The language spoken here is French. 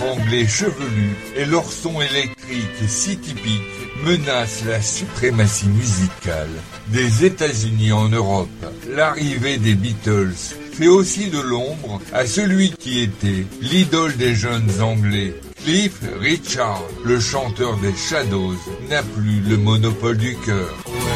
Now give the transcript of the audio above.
anglais chevelus et leur son électrique si typique menacent la suprématie musicale des États-Unis en Europe. L'arrivée des Beatles fait aussi de l'ombre à celui qui était l'idole des jeunes Anglais. Cliff Richard, le chanteur des Shadows, n'a plus le monopole du cœur.